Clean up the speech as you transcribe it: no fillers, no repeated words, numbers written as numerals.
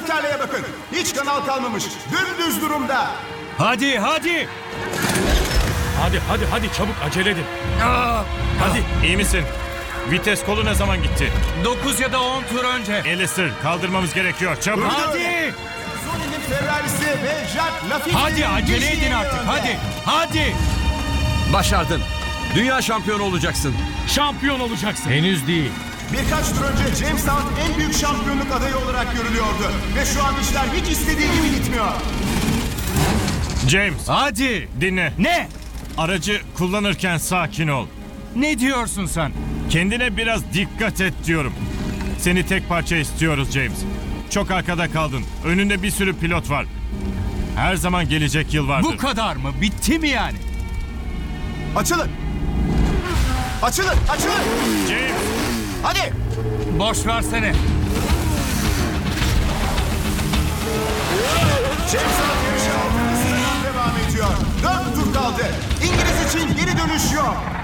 tekerleğe bakın. Hiç kanal kalmamış. Dümdüz durumda. Hadi. Hadi çabuk acele edin. Hadi. İyi misin? Vites kolu ne zaman gitti? 9 ya da 10 tur önce. Alistair, kaldırmamız gerekiyor. Çabuk. Hadi. Zoli'nin Ferrari'si ve Jacques Lafitte. Hadi acele edin artık. Hadi. Başardın. Dünya şampiyonu olacaksın. Şampiyon olacaksın. Henüz değil. Birkaç tur önce James Hunt en büyük şampiyonluk adayı olarak görülüyordu. Ve şu an işler hiç istediği gibi gitmiyor. James, Hadi. dinle. Ne? Aracı kullanırken sakin ol. Ne diyorsun sen? Kendine biraz dikkat et diyorum. Seni tek parça istiyoruz James. Çok arkada kaldın. Önünde bir sürü pilot var. Her zaman gelecek yıl vardır. Bu kadar mı? Bitti mi yani? Açılın. Açılın. James, Hadi. Boş versene. James Hunt yarışı 6. sıradan devam ediyor. 4 tur kaldı. İngiliz için geri dönüş yok.